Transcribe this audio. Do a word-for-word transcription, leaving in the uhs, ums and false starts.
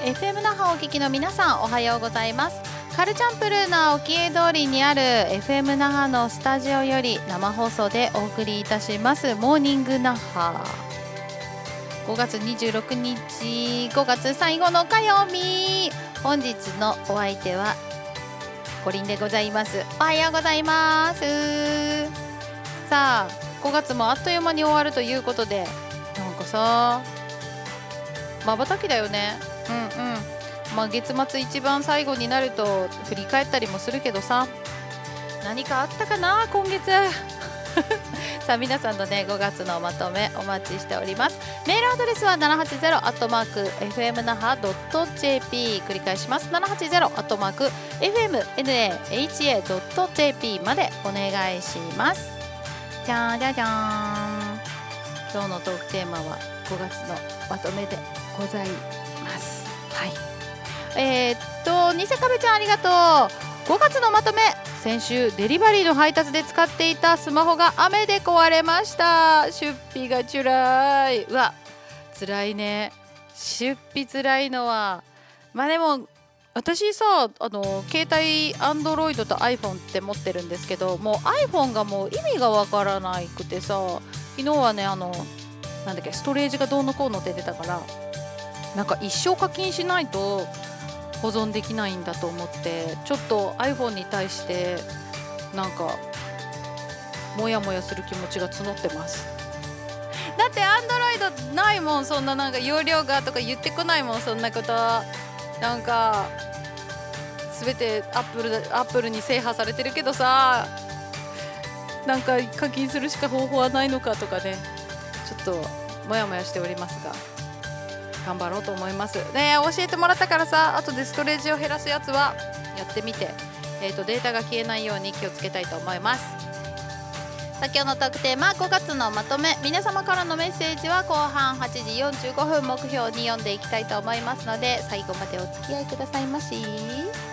エフエム 那覇お聞きの皆さん、おはようございます。カルチャンプルーな沖江通りにある エフエム 那覇のスタジオより生放送でお送りいたしますモーニング那覇。ごがつにじゅうろくにち、ごがつ最後の火曜日、本日のお相手はコリンでございます。おはようございます。さあ、ごがつもあっという間に終わるということで、なんかさ、まばたきだよね。うんうん。まあ月末一番最後になると振り返ったりもするけどさ、何かあったかな今月さあ、皆さんのねごがつのまとめお待ちしております。メールアドレスは ななはちゼロ アットマーク エフエム 那覇 ドット ジェーピー、 繰り返します。 ななはちゼロ アットマーク エフエム ナハ ドット ジェーピー までお願いします。じゃーじゃじゃーん。今日のトークテーマはごがつのまとめでございます。はい。えー、っとニセカベちゃん、ありがとう。ごがつのまとめ、先週デリバリーの配達で使っていたスマホが雨で壊れました。出費がちゅらい。うわ、つらいね。出費つらいのは。まあでも私さ、あの携帯 Android と iPhone って持ってるんですけど、もう iPhone がもう意味がわからなくてさ、昨日はね、あのなんだっけ、ストレージがどうのこうのって出たから、なんか一生課金しないと保存できないんだと思って、ちょっと iPhone に対してなんかモヤモヤする気持ちが募ってます。だって Android ないもん、そんななんか容量がとか言ってこないもん、そんなこと。なんか全て Apple, Apple に制覇されてるけどさ、なんか課金するしか方法はないのかとかね、ちょっとモヤモヤしておりますが、頑張ろうと思いますね。教えてもらったからさ、後でストレージを減らすやつはやってみて、えーと、データが消えないように気をつけたいと思います。さあ、今日のトークテーマ、ごがつのまとめ。皆様からのメッセージは後半はちじよんじゅうごふん目標に読んでいきたいと思いますので、最後までお付き合いくださいまし。